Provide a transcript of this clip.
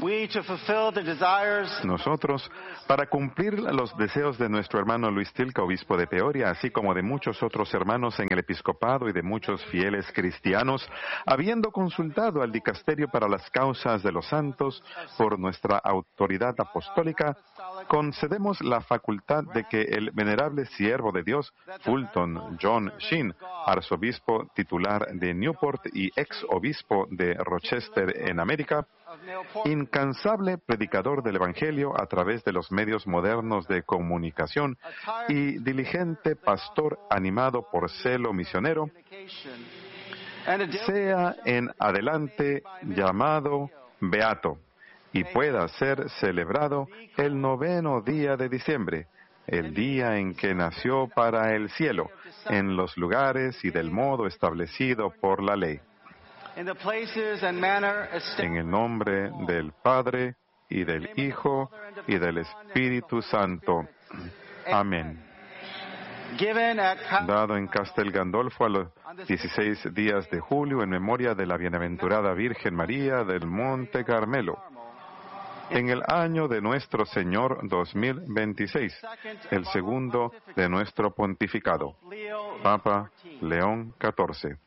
Nosotros, para cumplir los deseos de nuestro hermano Luis Tilca, obispo de Peoria, así como de muchos otros hermanos en el episcopado y de muchos fieles cristianos, habiendo consultado al dicasterio para las causas de los santos por nuestra autoridad apostólica, concedemos la facultad de que el venerable siervo de Dios, Fulton John Sheen, arzobispo titular de Newport y ex obispo de Rochester en América, incansable predicador del Evangelio a través de los medios modernos de comunicación y diligente pastor animado por celo misionero, sea en adelante llamado beato y pueda ser celebrado el 9º día de diciembre, el día en que nació para el cielo, en los lugares y del modo establecido por la ley. En el nombre del Padre, y del Hijo, y del Espíritu Santo. Amén. Dado en Castel Gandolfo a los 16 días de julio, en memoria de la bienaventurada Virgen María del Monte Carmelo, en el año de nuestro Señor 2026, el segundo de nuestro pontificado, Papa León XIV.